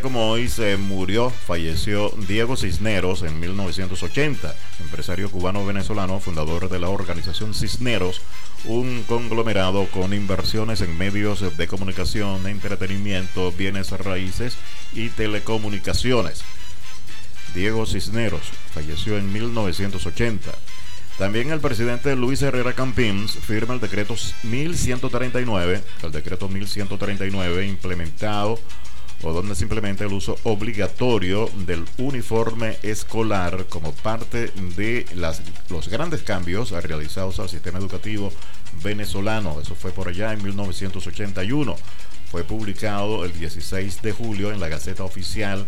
como hoy falleció Diego Cisneros en 1980, empresario cubano-venezolano, fundador de la organización Cisneros, un conglomerado con inversiones en medios de comunicación, entretenimiento, bienes raíces y telecomunicaciones. Diego Cisneros falleció en 1980. También el presidente Luis Herrera Campins firma el decreto 1139 implementado, o donde se implementa el uso obligatorio del uniforme escolar como parte de los grandes cambios realizados al sistema educativo venezolano. Eso fue por allá en 1981. Fue publicado el 16 de julio en la Gaceta Oficial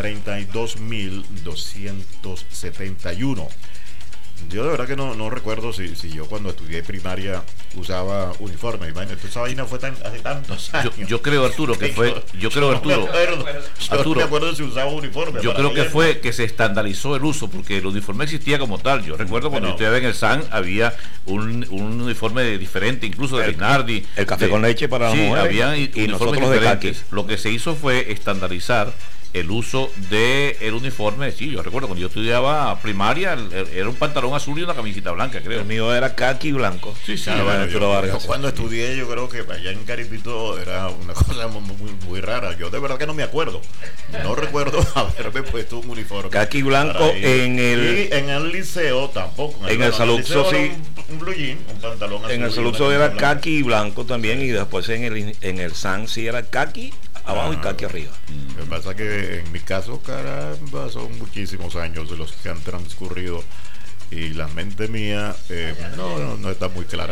32.271. Yo de verdad que no recuerdo si yo cuando estudié primaria usaba uniforme. Imagínate, esa vaina fue hace tantos años. Yo creo, Arturo, que fue. Yo creo, Arturo. No me acuerdo si usaba uniforme. Yo creo que fue que se estandarizó el uso, porque el uniforme existía como tal. Yo recuerdo cuando yo estudiaba en el SAN había un uniforme diferente, incluso de Rinaldi. El café con leche para las mujeres. Había uniformes diferentes. Lo que se hizo fue estandarizar el uso del uniforme. Sí, yo recuerdo cuando yo estudiaba primaria era un pantalón azul y una camisita blanca, creo. El mío era caqui blanco. Sí, bueno, yo cuando estudié, yo creo que allá en Caripito era una cosa muy rara. Yo de verdad que no me acuerdo. No recuerdo haberme puesto un uniforme caqui blanco en el liceo tampoco. En el Saluxo sí. Un blue jean, un pantalón azul. En el Saluxo era caqui blanco también, y después en el SAN sí era caqui abajo y caqui arriba. Lo que pasa es que en mi caso, caramba, son muchísimos años de los que han transcurrido y la mente mía no está muy clara.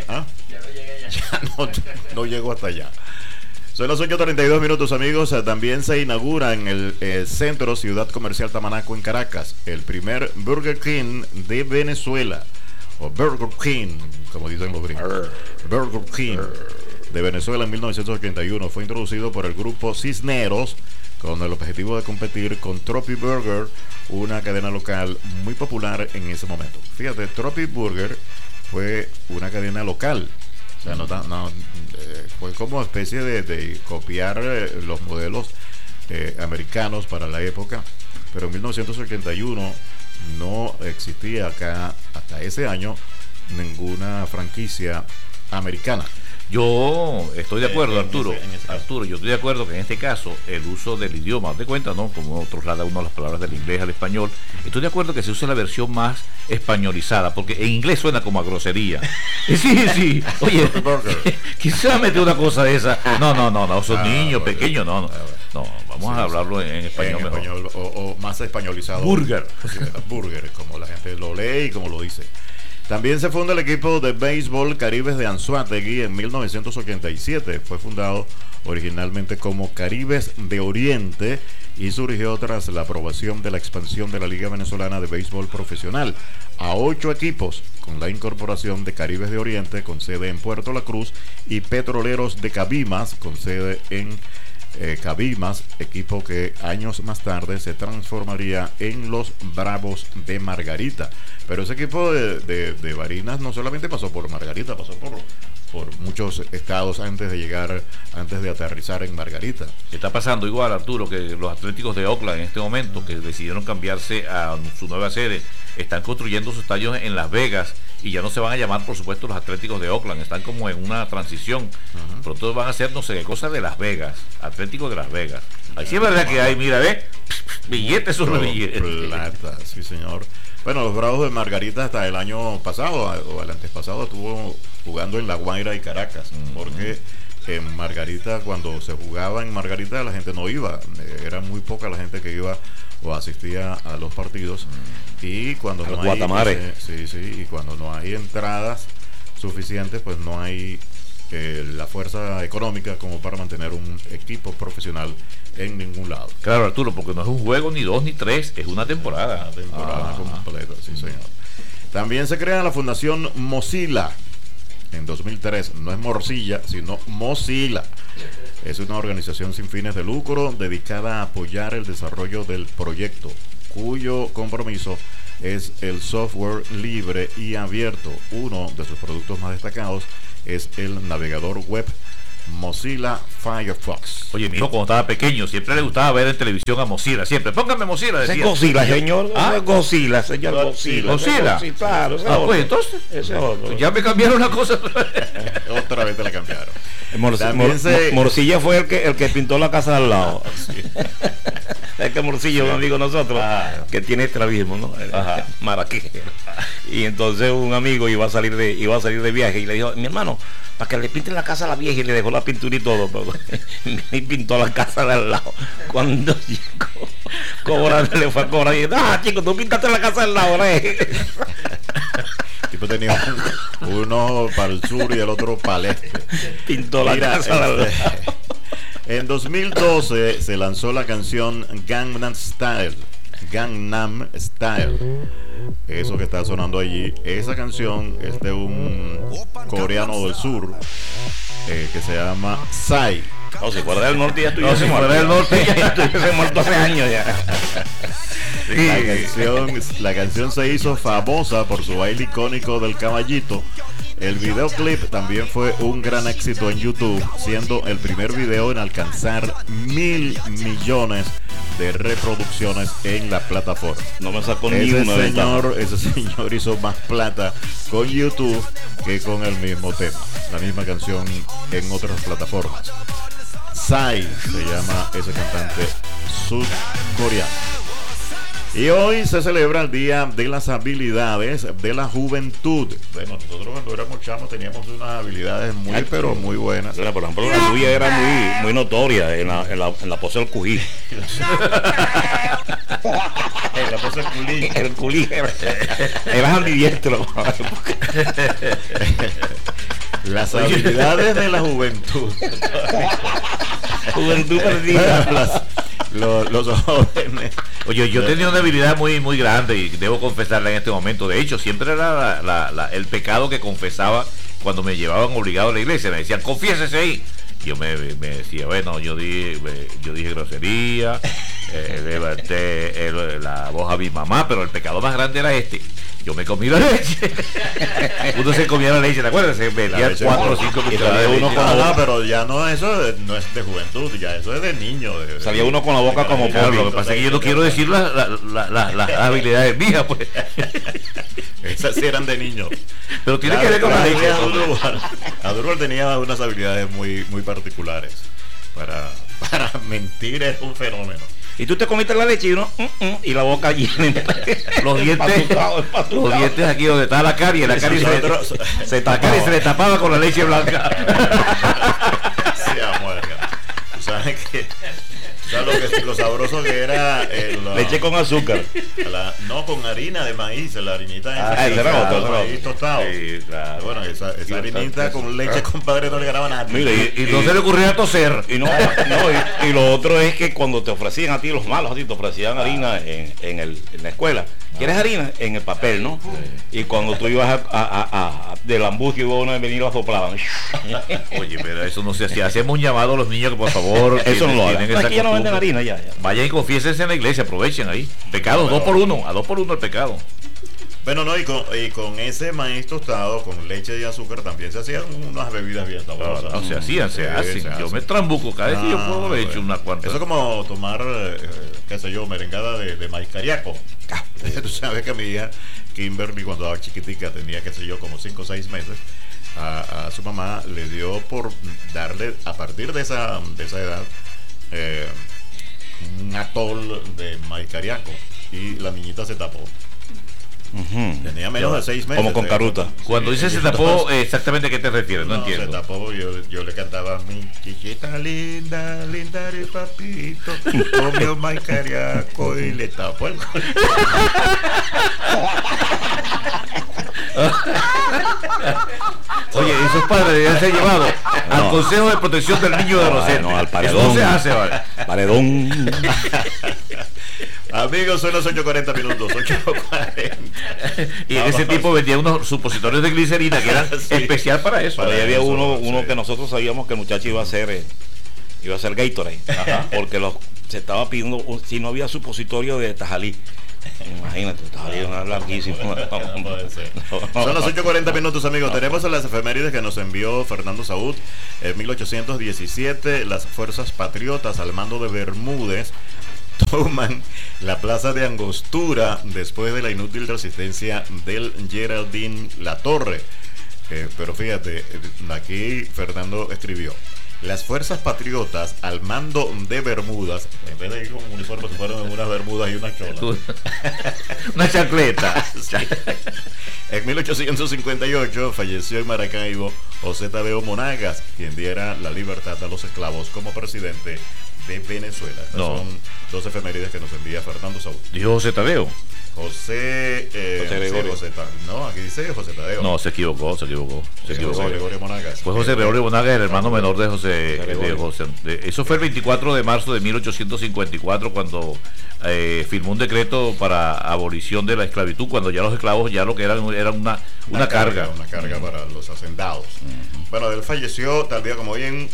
Ya no llego hasta allá. Son las 8:32 minutos, amigos. También se inaugura en el Centro Ciudad Comercial Tamanaco en Caracas el primer Burger King de Venezuela, o Burger King, como dicen los gringos. Burger King de Venezuela en 1981 fue introducido por el grupo Cisneros con el objetivo de competir con Tropi Burger, una cadena local muy popular en ese momento. Fíjate, Tropi Burger fue una cadena local, o sea, fue como especie de copiar los modelos americanos para la época, pero en 1981 no existía acá hasta ese año ninguna franquicia americana. Yo estoy de acuerdo, Arturo, yo estoy de acuerdo que en este caso el uso del idioma, de cuenta, ¿no? Como traslada uno las palabras del inglés al español, estoy de acuerdo que se use la versión más españolizada, porque en inglés suena como a grosería. Sí, oye, quizás mete una cosa de esa. No, son niños pequeños, no, vamos a hablarlo en español mejor. Español, o más españolizado. Burger. Burger, como la gente lo lee y como lo dice. También se funda el equipo de béisbol Caribes de Anzoátegui en 1987. Fue fundado originalmente como Caribes de Oriente y surgió tras la aprobación de la expansión de la Liga Venezolana de Béisbol Profesional a 8 equipos, con la incorporación de Caribes de Oriente con sede en Puerto La Cruz y Petroleros de Cabimas con sede en Cabimas, equipo que años más tarde se transformaría en los Bravos de Margarita. Pero ese equipo de Barinas no solamente pasó por Margarita, pasó por muchos estados antes de aterrizar en Margarita. Está pasando igual, Arturo, que los Atléticos de Oakland en este momento, que decidieron cambiarse a su nueva sede, están construyendo sus estadios en Las Vegas y ya no se van a llamar, por supuesto, los Atléticos de Oakland, están como en una transición. Pronto van a ser, no sé qué cosa, de Las Vegas, Atléticos de Las Vegas. Ahí sí es verdad que hay, mira, billetes sobre billetes. Plata, sí señor. Bueno, los Bravos de Margarita hasta el año pasado o el antepasado estuvo jugando en La Guaira y Caracas, porque en Margarita, cuando se jugaba en Margarita, la gente no iba, era muy poca la gente que iba o asistía a los partidos, y cuando no hay y cuando no hay entradas suficientes, pues no hay la fuerza económica como para mantener un equipo profesional en ningún lado. Claro, Arturo, porque no es un juego ni 2 ni 3, es una temporada. Una temporada completa, sí señor. También se crea la Fundación Mozilla en 2003. No es Morcilla, sino Mozilla. Es una organización sin fines de lucro dedicada a apoyar el desarrollo del proyecto, cuyo compromiso es el software libre y abierto. Uno de sus productos más destacados es el navegador web Mozilla Firefox. Oye, mi hijo cuando estaba pequeño siempre le gustaba ver en televisión a Mozilla, siempre. Póngame Mozilla, Ese es decía. Godzilla, señor. ¿Ah? Ese es Godzilla, señor Godzilla. ¿Godzilla? Sí, claro. Ese es Ah, otro. pues entonces. Ese es otro. Ya me cambiaron la cosa. Otra vez te la cambiaron. También Morcilla fue el que pintó la casa de al lado. Sí. Es que Morcilla es un amigo de nosotros que tiene estrabismo, ¿no? Ajá. Maraquí. Y entonces un amigo iba a salir de viaje y le dijo, mi hermano, para que le pinten la casa a la vieja, y le dejó la pintura y todo, pero y pintó la casa de al lado. Cuando llegó, cobrando, le fue a cobrar y dijo, chico, tú pintaste la casa del lado, ¿no? El tipo tenía uno para el sur y el otro para el este. Pintó la casa del lado. En 2012 se lanzó la canción Gangnam Style. Gangnam Style. Eso que está sonando allí. Esa canción es de un coreano del sur que se llama Psy. No, si fuera del norte ya estuviese No, si muerto. fuera del norte ya estuviese muerto hace años ya. La canción se hizo famosa por su baile icónico del caballito. El videoclip también fue un gran éxito en YouTube, siendo el primer video en alcanzar 1.000 millones de reproducciones en la plataforma. No me sacó ni una ventaja. Ese señor hizo más plata con YouTube que con el mismo tema, la misma canción en otras plataformas. Psy se llama ese cantante sudcoreano. Y hoy se celebra el Día de las Habilidades de la Juventud. Bueno, nosotros cuando éramos chamos teníamos unas habilidades pero muy buenas. Por ejemplo, la tuya era muy notoria en la pose del cují. La pose del culí. El culí eras ambidiestro. Las habilidades de la juventud. Juventud perdida. Los jóvenes. Oye, yo tenía una habilidad muy muy grande y debo confesarla en este momento. De hecho, siempre era el pecado que confesaba cuando me llevaban obligado a la iglesia. Me decían, confiésese ahí. Yo me decía, bueno, yo dije grosería, levanté la voz a mi mamá, pero el pecado más grande era este. Yo me comí la leche. Uno se comía la leche, ¿te acuerdas? Se metía 4 o 5 cucharadas de leche. Pero ya no, eso no es de juventud, ya eso es de niño. Salía uno con la boca como claro, lo que pasa es que yo no quiero decir las habilidades mías, pues. Esas sí eran de niño. Pero tiene que ver con la leche. Adurwal tenía unas habilidades muy particulares. Para mentir es un fenómeno. Y tú te comiste la leche y uno y la boca llena. Los dientes aquí donde está la carie, se le tapaba con la leche blanca. Sí, amuerga. Tú sabes que lo sabroso que era leche con azúcar. No, con harina de maíz, la harinita maíz tostado. Sí, claro. Bueno, esa harinita con leche, compadre, no le ganaba nada. Mira, y no se le ocurría toser. Y lo otro es que cuando te ofrecían a ti, los malos a ti, te ofrecían harina en la escuela. ¿Quieres harina? En el papel, ¿no? Y cuando tú ibas del ambus, iba uno a venir a soplaban. Oye, pero eso no se hacía. Hacemos un llamado a los niños que por favor eso no lo hagan. Es que ya no venden harina ya. Vayan y confiésense en la iglesia, aprovechen ahí. Pecados, 2 por 1, a 2 por 1 el pecado. Bueno, no, y con ese maíz tostado, con leche y azúcar, también se hacían unas bebidas bien sabrosas. No, se hacen. Yo me trambuco cada vez que yo puedo, le echo una cuanta. Eso es como tomar, qué sé yo, merengada de maíz cariaco. Tú sabes que a mi hija Kimberly, cuando estaba chiquitica, tenía, qué sé yo, como 5 o 6 meses, a su mamá le dio por darle, a partir de esa edad, un atol de maíz cariaco, y la niñita se tapó. Tenía menos de 6 meses. Como con caruta. Cuando dices se tapó, exactamente a qué te refieres, no entiendo. Se tapó, yo le cantaba, mi chiquita linda, linda de papito, comió maíz cariaco y le tapó el culo. Oye, esos padres deberían ser llevados al Consejo de Protección del Niño de Adolescente. No, al paredón. Eso no se hace, ¿vale? Paredón. Amigos, son las 8:40, 8:40. Y en ese tipo vendían unos supositorios de glicerina que eran especial para eso. Pero ahí había uno que nosotros sabíamos que el muchacho iba a hacer Gatorade. Porque se estaba pidiendo, si no había supositorio de Tajalí, Imagínate, está larguísimo. No puede ser. Son las 8:40 minutos, amigos. Tenemos las efemérides que nos envió Fernando Saúd. En 1817, las fuerzas patriotas al mando de Bermúdez toman la plaza de Angostura después de la inútil resistencia del Geraldine Latorre. Pero fíjate, aquí Fernando escribió: las fuerzas patriotas al mando de Bermudas, en vez de ir con un uniforme, se fueron en unas bermudas y una chola. Una chancleta. Sí. En 1858 falleció en Maracaibo José Tadeo Monagas, quien diera la libertad a los esclavos como presidente de Venezuela. Estas son dos efemérides que nos envía Fernando Saúl. Dijo José Tadeo. José Gregorio. No, aquí dice José Tadeo. No, se equivocó. José Gregorio Monagas. Fue José Gregorio Monagas, el hermano menor de José. Eso fue el 24 de marzo de 1854, cuando firmó un decreto para abolición de la esclavitud, cuando ya los esclavos ya lo que eran era una carga. Una carga para los hacendados. Bueno, él falleció tal día como hoy en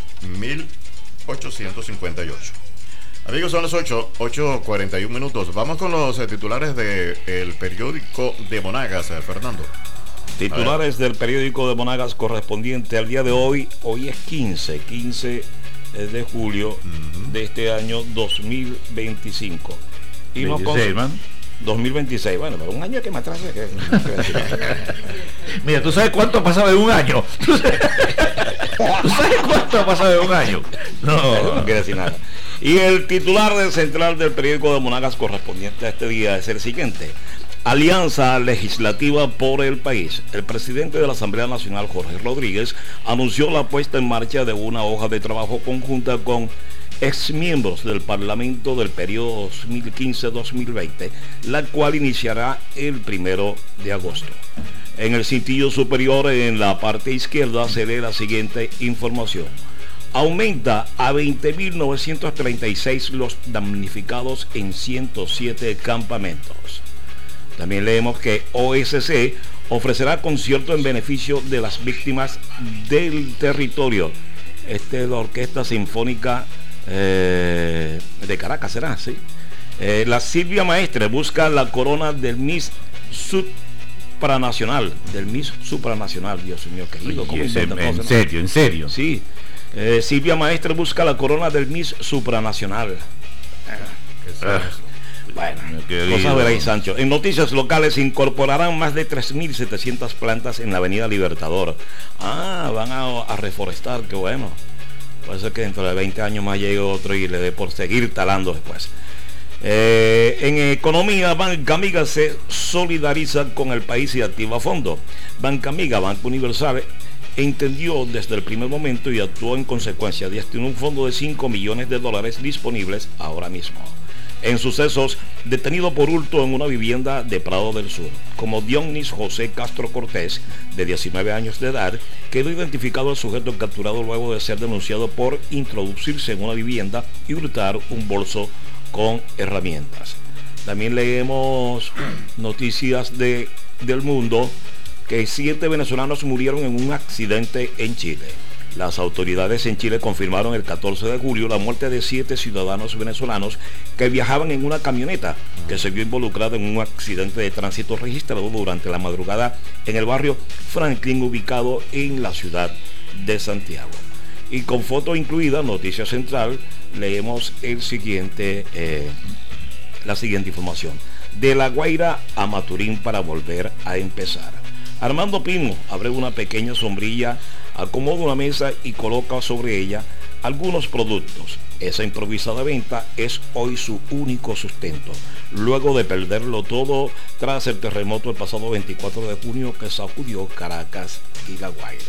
1858. Amigos, son las 8:41 minutos. Vamos con los titulares del periódico de Monagas, Fernando. Titulares del periódico de Monagas correspondiente al día de hoy. Hoy es 15 de julio de este año 2025. Y 26, man. 2026, bueno, pero un año que me atrase. Mira, ¿tú sabes cuánto ha pasado de un año? ¿Tú sabes cuánto ha pasado de un año? No quiere decir nada. Y el titular central del periódico de Monagas correspondiente a este día es el siguiente: Alianza Legislativa por el País. El presidente de la Asamblea Nacional, Jorge Rodríguez, anunció la puesta en marcha de una hoja de trabajo conjunta con exmiembros del Parlamento del periodo 2015-2020, la cual iniciará el 1 de agosto. En el cintillo superior, en la parte izquierda, se lee la siguiente información: aumenta a 20.936 los damnificados en 107 campamentos. También leemos que OSC ofrecerá concierto en beneficio de las víctimas del territorio. La Orquesta Sinfónica de Caracas, ¿será? Sí. La Silvia Maestre busca la corona del Miss Supranacional. Dios mío, querido. En serio. Sí. Silvia Maestre busca la corona del Miss Supranacional. Bueno, cosas veréis, Sancho. En noticias locales, incorporarán más de 3.700 plantas en la avenida Libertador. Van a reforestar, qué bueno. Puede ser que dentro de 20 años más llegue otro y le dé por seguir talando después. En economía, Banca Amiga se solidariza con el país y activa fondo. Banca Amiga, Banco Universal, entendió desde el primer momento y actuó en consecuencia. Destinó un fondo de $5 millones disponibles ahora mismo. En sucesos, detenido por hurto en una vivienda de Prado del Sur, como Dionis José Castro Cortés, de 19 años de edad, quedó identificado el sujeto capturado luego de ser denunciado por introducirse en una vivienda y hurtar un bolso con herramientas. También leemos noticias del mundo, que 7 venezolanos murieron en un accidente en Chile. Las autoridades en Chile confirmaron el 14 de julio la muerte de 7 ciudadanos venezolanos que viajaban en una camioneta que se vio involucrada en un accidente de tránsito registrado durante la madrugada en el barrio Franklin, ubicado en la ciudad de Santiago. Y con foto incluida, noticia central, leemos la siguiente información: de La Guaira a Maturín para volver a empezar. Armando Pino abre una pequeña sombrilla, acomoda una mesa y coloca sobre ella algunos productos. Esa improvisada venta es hoy su único sustento, luego de perderlo todo tras el terremoto el pasado 24 de junio que sacudió Caracas y La Guaira.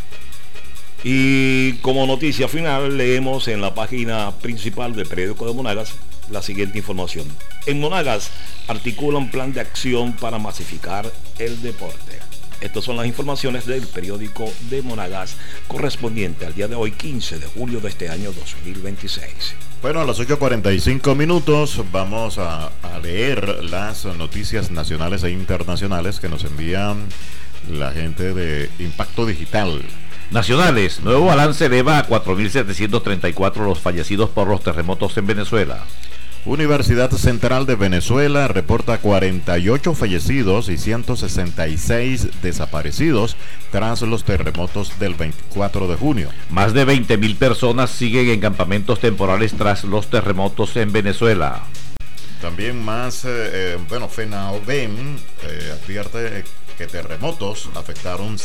Y como noticia final, leemos en la página principal del periódico de Monagas la siguiente información: en Monagas articulan plan de acción para masificar el deporte. Estas son las informaciones del periódico de Monagas correspondiente al día de hoy, 15 de julio de este año 2026. Bueno, a las 8:45 minutos vamos a leer las noticias nacionales e internacionales que nos envían la gente de Impacto Digital. Nacionales, nuevo balance eleva a 4.734 los fallecidos por los terremotos en Venezuela. Universidad Central de Venezuela reporta 48 fallecidos y 166 desaparecidos tras los terremotos del 24 de junio. Más de 20.000 personas siguen en campamentos temporales tras los terremotos en Venezuela. También FENAOVEM advierte que terremotos afectaron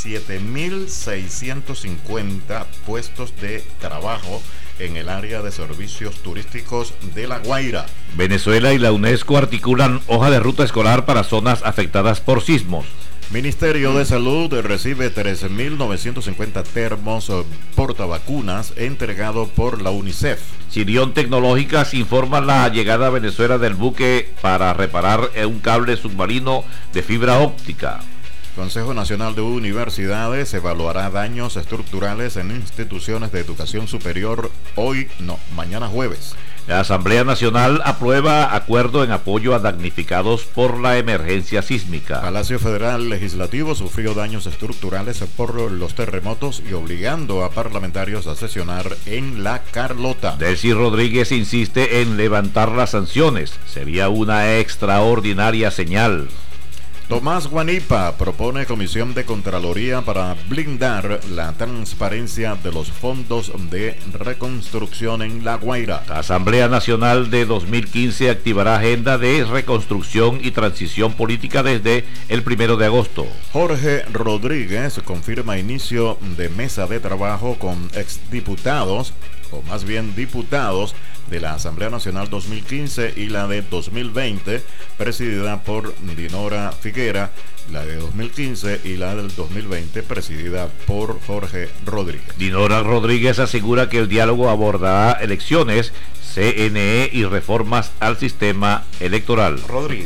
7.650 puestos de trabajo en el área de servicios turísticos de La Guaira. Venezuela y la UNESCO articulan hoja de ruta escolar para zonas afectadas por sismos. Ministerio de Salud recibe 13.950 termos portavacunas entregado por la UNICEF. Sirión Tecnológicas informa la llegada a Venezuela del buque para reparar un cable submarino de fibra óptica. Consejo Nacional de Universidades evaluará daños estructurales en instituciones de educación superior mañana jueves. La Asamblea Nacional aprueba acuerdo en apoyo a damnificados por la emergencia sísmica. Palacio Federal Legislativo sufrió daños estructurales por los terremotos y obligando a parlamentarios a sesionar en La Carlota. Delcy Rodríguez insiste en levantar las sanciones. Sería una extraordinaria señal. Tomás Guanipa propone comisión de Contraloría para blindar la transparencia de los fondos de reconstrucción en La Guaira. La Asamblea Nacional de 2015 activará agenda de reconstrucción y transición política desde el 1 de agosto. Jorge Rodríguez confirma inicio de mesa de trabajo con exdiputados, o más bien diputados, de la Asamblea Nacional 2015 y la de 2020, presidida por Dinora Figuera, la de 2015 y la del 2020, presidida por Jorge Rodríguez. Dinora Rodríguez asegura que el diálogo abordará elecciones, CNE y reformas al sistema electoral. Rodríguez.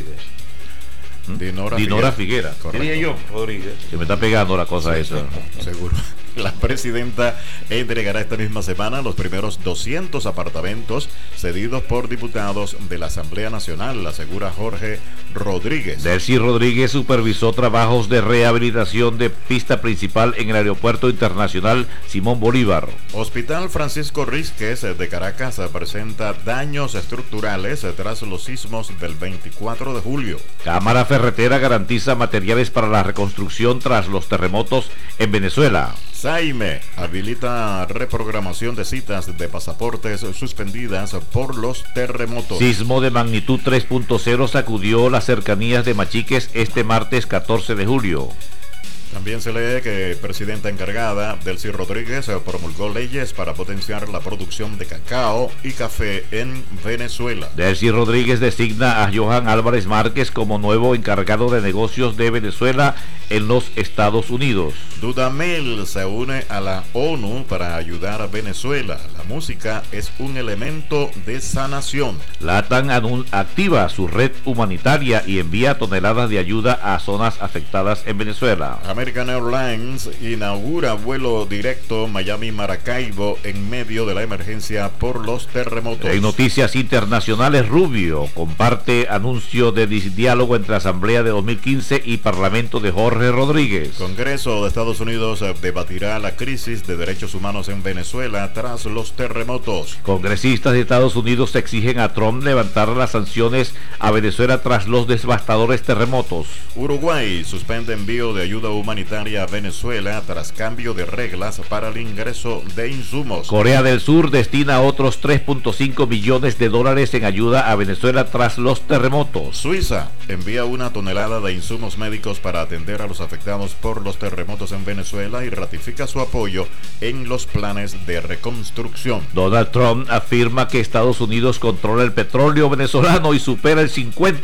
Dinora Figuera. Diría yo, Rodríguez. Se me está pegando la cosa esa. Seguro. La presidenta entregará esta misma semana los primeros 200 apartamentos cedidos por diputados de la Asamblea Nacional, asegura Jorge Rodríguez. Delcy Rodríguez supervisó trabajos de rehabilitación de pista principal en el Aeropuerto Internacional Simón Bolívar. Hospital Francisco Rísquez de Caracas presenta daños estructurales tras los sismos del 24 de julio. Cámara Ferretera garantiza materiales para la reconstrucción tras los terremotos en Venezuela. SAIME habilita reprogramación de citas de pasaportes suspendidas por los terremotos. Sismo de magnitud 3.0 sacudió las cercanías de Machiques este martes 14 de julio. También se lee que presidenta encargada, Delcy Rodríguez, promulgó leyes para potenciar la producción de cacao y café en Venezuela. Delcy Rodríguez designa a Johan Álvarez Márquez como nuevo encargado de negocios de Venezuela en los Estados Unidos. Dudamel se une a la ONU para ayudar a Venezuela. La música es un elemento de sanación. LATAM activa su red humanitaria y envía toneladas de ayuda a zonas afectadas en Venezuela. American Airlines inaugura vuelo directo Miami-Maracaibo en medio de la emergencia por los terremotos. En noticias internacionales, Rubio comparte anuncio de diálogo entre Asamblea de 2015 y Parlamento de Jorge Rodríguez. Congreso de Estados Unidos debatirá la crisis de derechos humanos en Venezuela tras los terremotos. Congresistas de Estados Unidos exigen a Trump levantar las sanciones a Venezuela tras los devastadores terremotos. Uruguay suspende envío de ayuda humanitaria a Venezuela tras cambio de reglas para el ingreso de insumos. Corea del Sur destina otros 3.5 billones de dólares en ayuda a Venezuela tras los terremotos. Suiza envía 1 tonelada de insumos médicos para atender a los afectados por los terremotos en Venezuela y ratifica su apoyo en los planes de reconstrucción. Donald Trump afirma que Estados Unidos controla el petróleo venezolano y supera el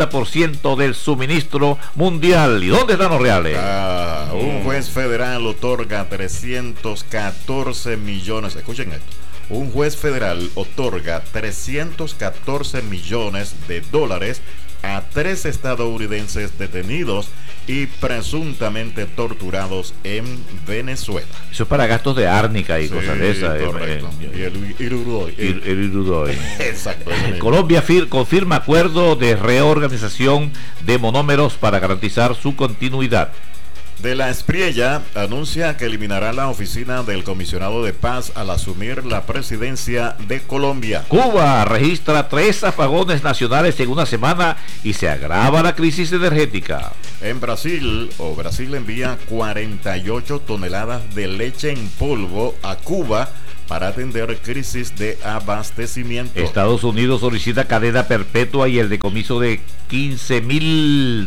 50% del suministro mundial. ¿Y dónde están los reales? Un juez federal otorga 314 millones. Escuchen esto. Un juez federal otorga 314 millones de dólares a 3 estadounidenses detenidos y presuntamente torturados en Venezuela. Eso es para gastos de árnica y cosas de esas. Correcto. Y el Irudoy. El Irudoy. Exacto. Colombia confirma acuerdo de reorganización de monómeros para garantizar su continuidad. De la Espriella anuncia que eliminará la oficina del comisionado de paz al asumir la presidencia de Colombia. Cuba registra 3 apagones nacionales en una semana y se agrava la crisis energética. En Brasil envía 48 toneladas de leche en polvo a Cuba para atender crisis de abastecimiento. Estados Unidos solicita cadena perpetua y el decomiso de $15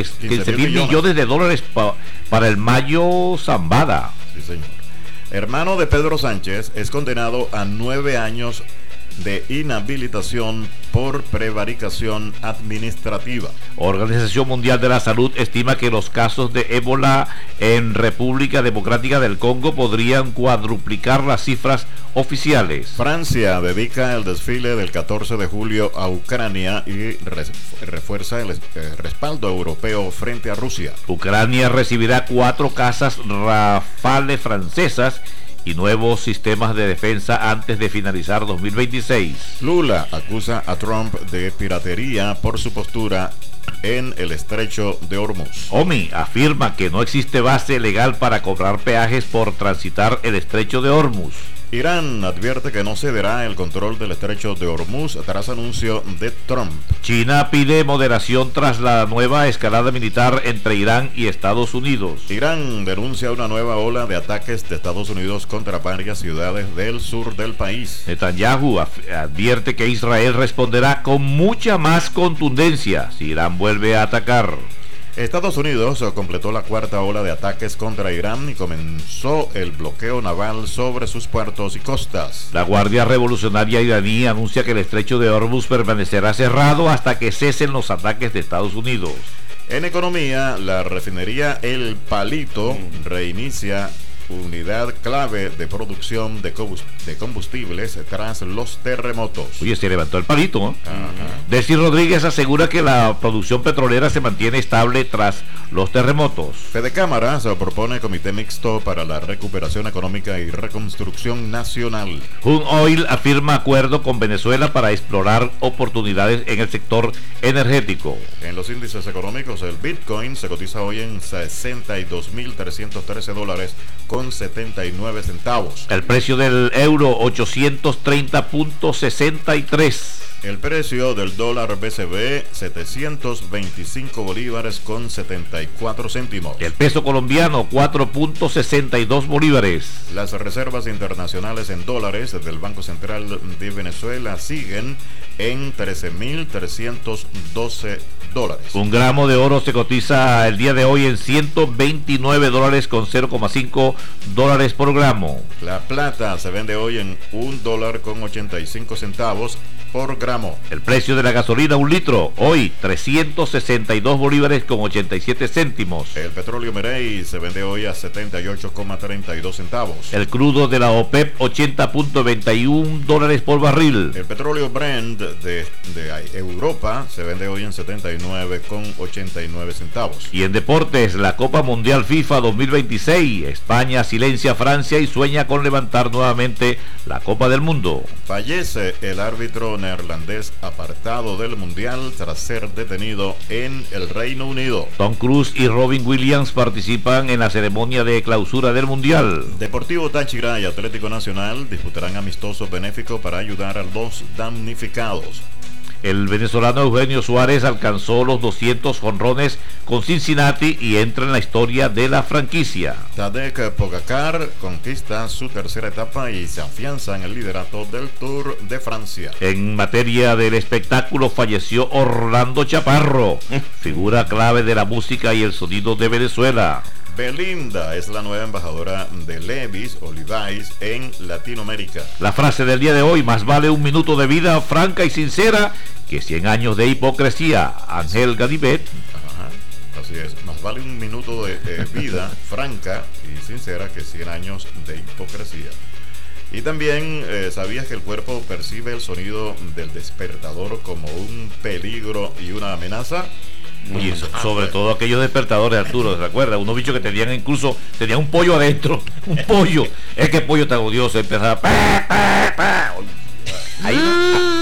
millones de dólares para el Mayo Zambada. Sí, señor. Hermano de Pedro Sánchez es condenado a 9 años de inhabilitación por prevaricación administrativa. Organización Mundial de la Salud estima que los casos de ébola en República Democrática del Congo podrían cuadruplicar las cifras oficiales. Francia dedica el desfile del 14 de julio a Ucrania y refuerza el respaldo europeo frente a Rusia. Ucrania recibirá 4 cazas Rafale francesas y nuevos sistemas de defensa antes de finalizar 2026. Lula acusa a Trump de piratería por su postura en el estrecho de Hormuz. OMI afirma que no existe base legal para cobrar peajes por transitar el estrecho de Hormuz. Irán advierte que no cederá el control del estrecho de Hormuz tras anuncio de Trump. China pide moderación tras la nueva escalada militar entre Irán y Estados Unidos. Irán denuncia una nueva ola de ataques de Estados Unidos contra varias ciudades del sur del país. Netanyahu advierte que Israel responderá con mucha más contundencia si Irán vuelve a atacar. Estados Unidos completó la 4ª ola de ataques contra Irán y comenzó el bloqueo naval sobre sus puertos y costas. La Guardia Revolucionaria iraní anuncia que el estrecho de Hormuz permanecerá cerrado hasta que cesen los ataques de Estados Unidos. En economía, la refinería El Palito reinicia unidad clave de producción de combustibles tras los terremotos. Oye, se levantó el palito, ¿no? Delcy Rodríguez asegura que la producción petrolera se mantiene estable tras los terremotos. Fede Cámara se propone comité mixto para la recuperación económica y reconstrucción nacional. Hun Oil afirma acuerdo con Venezuela para explorar oportunidades en el sector energético. En los índices económicos, el Bitcoin se cotiza hoy en $62.313 con 79 centavos. El precio del euro 830.63. El precio del dólar BCB 725 bolívares con 74 céntimos. El peso colombiano 4.62 bolívares. Las reservas internacionales en dólares del Banco Central de Venezuela siguen en 13.312 dólares. Un gramo de oro se cotiza el día de hoy en $129 con 0,5 dólares por gramo. La plata se vende hoy en $1 con 85 centavos por gramo. El precio de la gasolina, un litro, hoy 362 bolívares con 87 céntimos. El petróleo Merey se vende hoy a 78,32 centavos. El crudo de la OPEP, $80.21 por barril. El petróleo Brent de Europa se vende hoy en 79,89 centavos. Y en deportes, la Copa Mundial FIFA 2026, España silencia a Francia y sueña con levantar nuevamente la Copa del Mundo. Fallece el árbitro neerlandés apartado del Mundial tras ser detenido en el Reino Unido. Tom Cruise y Robin Williams participan en la ceremonia de clausura del Mundial. Deportivo Táchira y Atlético Nacional disputarán amistoso benéfico para ayudar a los damnificados. El venezolano Eugenio Suárez alcanzó los 200 jonrones con Cincinnati y entra en la historia de la franquicia. Tadej Pogacar conquista su tercera etapa y se afianza en el liderato del Tour de Francia. En materia del espectáculo, falleció Orlando Chaparro, figura clave de la música y el sonido de Venezuela. Belinda es la nueva embajadora de Levi's o Levi's en Latinoamérica. La frase del día de hoy: más vale un minuto de vida franca y sincera que 100 años de hipocresía. Ángel Ganivet. Ajá, así es, más vale un minuto de vida franca y sincera que 100 años de hipocresía. Y también, ¿sabías que el cuerpo percibe el sonido del despertador como un peligro y una amenaza? Y sobre todo aquellos despertadores, Arturo, ¿se acuerda? Unos bichos que tenían un pollo adentro, un pollo. Es que el pollo tan odioso empezaba. Ahí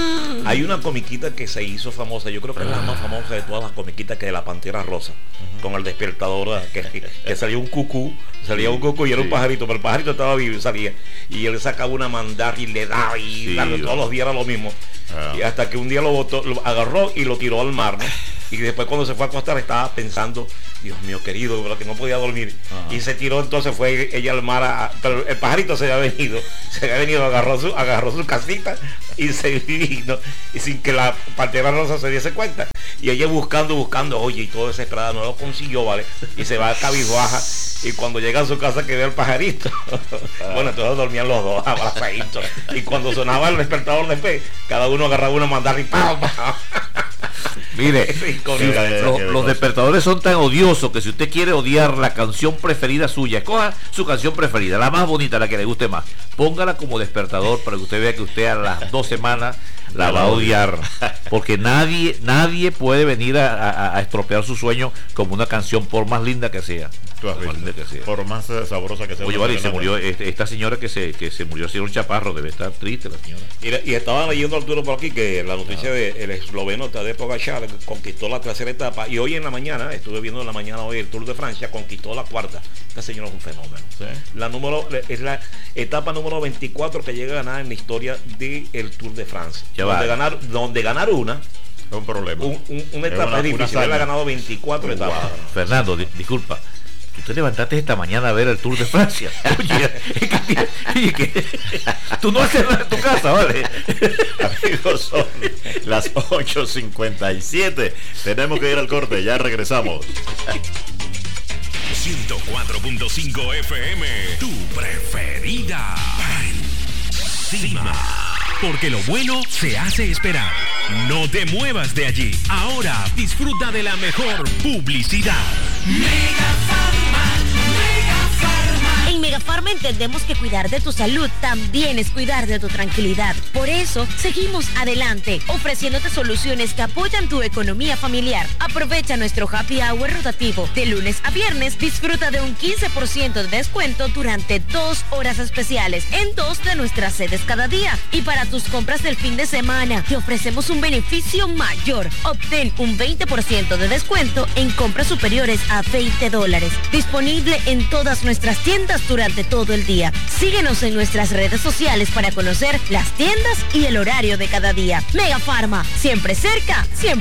Hay una comiquita que se hizo famosa, yo creo que es la más famosa de todas las comiquitas, que es la Pantera Rosa, con el despertador, que salía un cucú y era un pajarito, pero el pajarito estaba vivo y salía, y él sacaba una mandarria y le daba y todos los días era lo mismo. Y hasta que un día lo botó, lo agarró y lo tiró al mar, ¿no? Y después cuando se fue a acostar estaba pensando, Dios mío querido, pero que no podía dormir. Y se tiró, entonces fue ella al mar, pero el pajarito se había venido, agarró su casita y se vino, y sin que la Pantera Rosa se diese cuenta. Y ella buscando, oye, y todo desesperada, no lo consiguió, ¿vale? Y se va a cabizbaja, y cuando llega a su casa que ve al pajarito, bueno, entonces dormían los dos abrazaditos. Y cuando sonaba el despertador después, cada uno agarraba una mandarria y ¡pam! Mire, los despertadores son tan odiosos que si usted quiere odiar la canción preferida suya, escoja su canción preferida, la más bonita, la que le guste más, póngala como despertador para que usted vea que usted a las 2 semanas la va a odiar, porque nadie puede venir a estropear su sueño como una canción, por más linda que sea. Por más sabrosa que sea. Oye, vale, se murió esta señora que se murió, así un chaparro, debe estar triste la señora. Y estaba leyendo, Arturo, por aquí que la noticia del esloveno Tadej Pogačar conquistó la tercera etapa, y hoy en la mañana, estuve viendo en la mañana hoy el Tour de Francia, conquistó la cuarta. Esta señora es un fenómeno. ¿Sí? Es la etapa número 24 que llega a ganar en la historia del Tour de Francia. Donde ganar una es un problema. Una etapa es difícil. Él ha ganado 24 etapas. Fernando, disculpa. Tú te levantaste esta mañana a ver el Tour de Francia. Oye, tú no haces nada en tu casa, ¿vale? Amigos, son las 8:57. Tenemos que ir al corte, ya regresamos. 104.5 FM, tu preferida. Encima. Porque lo bueno se hace esperar. No te muevas de allí. Ahora disfruta de la mejor publicidad. En Megafarma entendemos que cuidar de tu salud también es cuidar de tu tranquilidad. Por eso, seguimos adelante, ofreciéndote soluciones que apoyan tu economía familiar. Aprovecha nuestro Happy Hour rotativo. De lunes a viernes, disfruta de un 15% de descuento durante 2 horas especiales en 2 de nuestras sedes cada día. Y para tus compras del fin de semana, te ofrecemos un beneficio mayor. Obtén un 20% de descuento en compras superiores a $20. Disponible en todas nuestras tiendas durante todo el día. Síguenos en nuestras redes sociales para conocer las tiendas y el horario de cada día. Megafarma, siempre cerca, siempre